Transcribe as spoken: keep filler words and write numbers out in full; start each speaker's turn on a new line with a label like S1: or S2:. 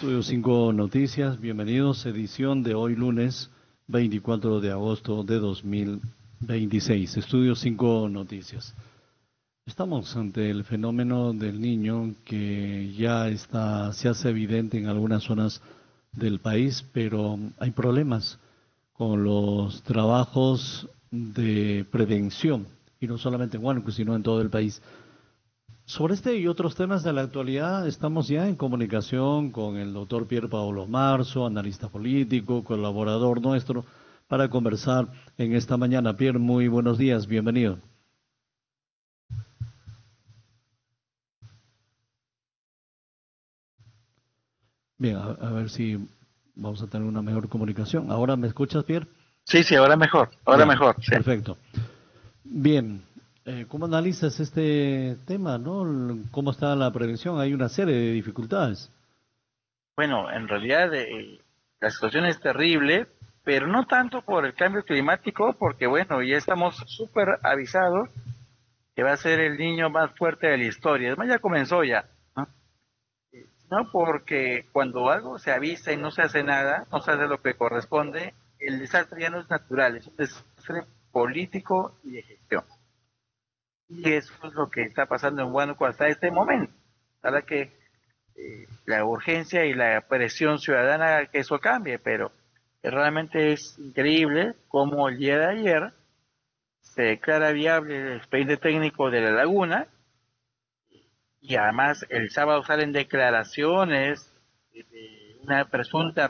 S1: Estudio cinco Noticias, bienvenidos, edición de hoy lunes veinticuatro de agosto de dos mil veintiséis. Estudio cinco Noticias. Estamos ante el fenómeno del Niño que ya está, se hace evidente en algunas zonas del país, pero hay problemas con los trabajos de prevención, y no solamente en Huánuco, sino en todo el país. Sobre este y otros temas de la actualidad estamos ya en comunicación con el doctor Pier Paolo Marzo, analista político, colaborador nuestro, para conversar en esta mañana. Pier, muy buenos días, bienvenido. Bien, a, a ver si vamos a tener una mejor comunicación. ¿Ahora me escuchas, Pier?
S2: Sí, sí, ahora mejor, ahora
S1: Ya,
S2: mejor, sí.
S1: perfecto. Bien, eh, ¿cómo analizas este tema, no? ¿Cómo está la prevención? Hay una serie de dificultades.
S2: Bueno, en realidad eh, la situación es terrible, pero no tanto por el cambio climático, porque bueno, ya estamos súper avisados que va a ser el niño más fuerte de la historia. Además ya comenzó ya, ¿no? No porque cuando algo se avisa y no se hace nada, no se hace lo que corresponde, el desastre ya no es natural, es un desastre político y de gestión. Y eso es lo que está pasando en Huánuco hasta este momento. Para que eh, la urgencia y la presión ciudadana que eso cambie, pero realmente es increíble cómo el día de ayer se declara viable el expediente técnico de la laguna y además el sábado salen declaraciones de una presunta